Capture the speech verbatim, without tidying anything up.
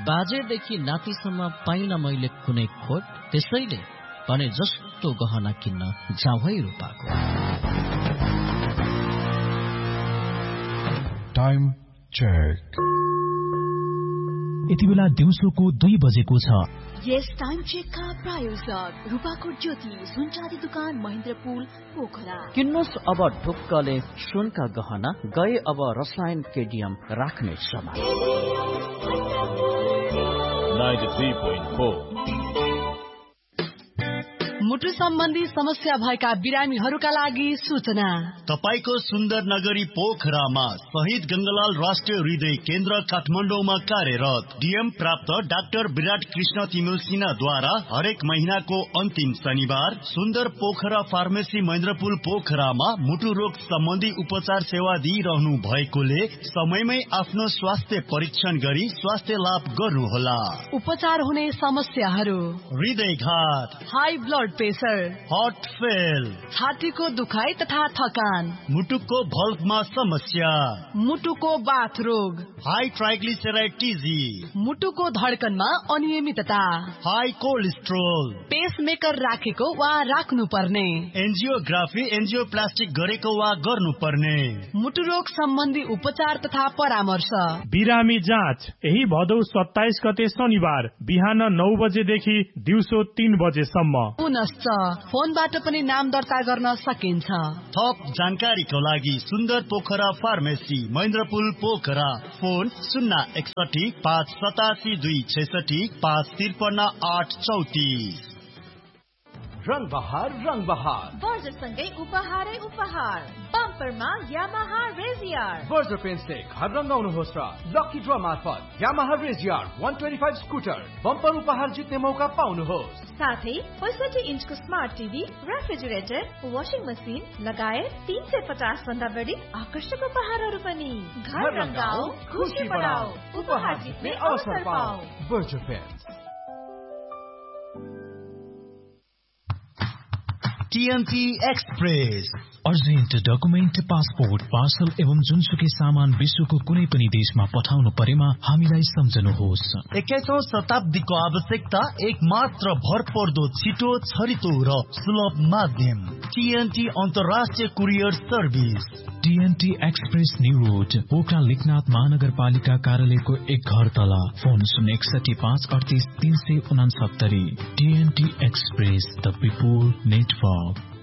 बाजेदेखि नातिसम्म पाइन मैले कुनै खोट, त्यसैले भने जस्तो गहना किन्न जाउँ है रूपाको। Time check. यति बेला दिउँसोको दुई बजेको छ। यस टाइम चेकका प्रायोजक रूपाको ज्योति सुनचाँदी दुकान महेन्द्रपुल पोखरा। किन्नुहोस् अब ढुक्कले सुनका गहना, गए अब रसायन केडियम राख्ने समय। मुटु सम्बन्धी समस्या भएका बिरामीहरूका लागि सूचना। तपाईको सुन्दर नगरी पोखरामा शहीद गंगालाल राष्ट्रिय हृदय केन्द्र काठमाडौँमा कार्यरत डीएम प्राप्त डाक्टर विराट कृष्ण तिमिल सिन्हाद्वारा हरेक महीनाको अन्तिम शनिबार सुन्दर पोखरा फार्मेसी महेन्द्रपुल पोखरामा मुटु रोग सम्बन्धी उपचार सेवा दिइरहनु भएकोले समयमै आफ्नो स्वास्थ्य परीक्षण गरी स्वास्थ्य लाभ गर्नुहोला। उपचार हुने समस्याहरू: हृदयघात, high blood pressure, heart fail, छातीको दुखाइ तथा थकान, मुटुको भल्भमा समस्या, मुटुको बाथ रोग, हाई ट्राइग्लिसराइड, मुटुको धड्कनमा अनियमितता, हाई कोलेस्ट्रोल, पेसमेकर राखेको वा राख्नु पर्ने, एन्जियोग्राफी एन्जियोप्लास्टिक गरेको वा गर्नुपर्ने, मुटु रोग सम्बन्धी उपचार तथा परामर्श। बिरामी जाँच यही भदौ सत्ताइस गते शनिबार बिहान नौ बजेदेखि दिउँसो तीन बजेसम्म। पुनश्च फोनबाट पनि नाम दर्ता गर्न सकिन्छ। थप जानकारीको लागि सुन्दर पोखरा फार्मेसी महेन्द्रपुल पोखरा, फोन शून्य एकसठी पाँच सतासी दुई छैसठी पाँच त्रिपन्न आठ चौतिस। रंग बहार रंग बहार बर्जरसँगै उपहारै उपहार। बम्परमा यामाहा रेजियर। बर्जर पेन्टले घर रंगाउनुहोस् र लकी ड्र मार्फत यामाहा रेजियर एक सय पच्चीस स्कुटर बम्पर उपहार जित्ने मौका पाउनुहोस्। साथै पैंसठी इन्चको smart TV, refrigerator, washing machine लगायत तीन सय पचास भन्दा बढी आकर्षक उपहारहरू पनि। घर रंगाऊ, खुशी बढाऊ, उपहार जित्ने अवसर पाऊ। Berger pant. TNT express urgent document, passport, parcel एवं जुनसुकै सामान विश्वको कुनै पनि देशमा पठाउनु परेमा हामीलाई सम्झनुहोस्। एक्काइसौं शताब्दीको आवश्यकता एक मात्र भरपर्दो, छिटो, छरितो र सुलभ माध्यम टीएनटी अन्तर्राष्ट्रिय courier service. TNT express new road, Pokhara Lekhnath महानगरपालिका कार्यालयको एक घर तला। फोन शून्य एकसठी पाँच अडतिस तीन सय उनासत्तरी। TNT express, the people network.